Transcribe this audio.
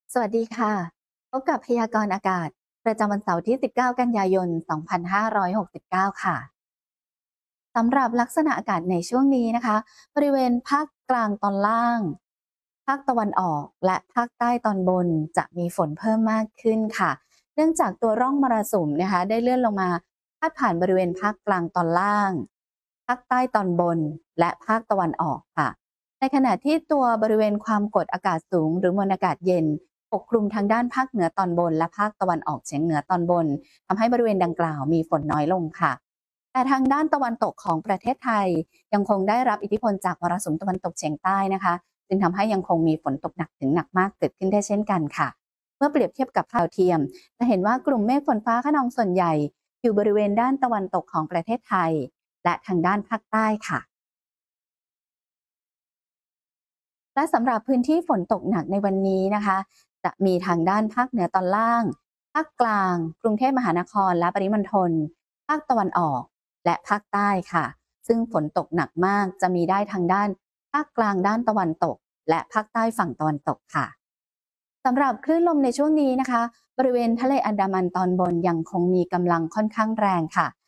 สวัสดีค่ะพบกับพยากรณ์อากาศประจำวันเสาร์ที่ 19 กันยายน 2569 ค่ะสำหรับลักษณะอากาศในช่วงนี้นะคะบริเวณภาคกลางตอนล่างภาคตะวันออกและภาคใต้ตอนบนจะมีฝนเพิ่มมากขึ้นค่ะเนื่องจากตัวร่องมรสุมนะคะได้เลื่อนลงมาพาดผ่านบริเวณภาคกลางตอนล่างภาคใต้ตอนบนและภาคตะวันออกค่ะในขณะที่ตัวบริเวณความกดอากาศสูงหรือมวลอากาศเย็น ปกคลุมทางด้านภาคเหนือตอนบนและภาคตะวันออกเฉียงเหนือตอนบนทำให้บริเวณดังกล่าวมีฝนน้อยลงค่ะแต่ทางด้านตะวันตกของประเทศไทยยังคงได้รับอิทธิพลจากมรสุมตะวันตกเฉียงใต้นะคะจึงทำให้ยังคงมีฝนตกหนักถึงหนักมากเกิดขึ้นได้เช่นกันค่ะเมื่อเปรียบเทียบกับภาพดาวเทียมจะเห็นว่ากลุ่มเมฆฝนฟ้าคะนองส่วนใหญ่อยู่บริเวณด้านตะวันตกของประเทศไทยและทางด้านภาคใต้ค่ะ และสำหรับพื้นที่ฝนตกหนักในวันนี้นะคะจะมีทางด้านภาคเหนือตอนล่างภาคกลางกรุงเทพมหานครและปริมณฑลภาคตะวันออกและภาคใต้ค่ะซึ่งฝนตกหนักมากจะมีได้ทางด้านภาคกลางด้านตะวันตกและภาคใต้ฝั่งตะวันตกค่ะสำหรับคลื่นลมในช่วงนี้นะคะบริเวณทะเลอันดามันตอนบนยังคงมีกำลังค่อนข้างแรงค่ะ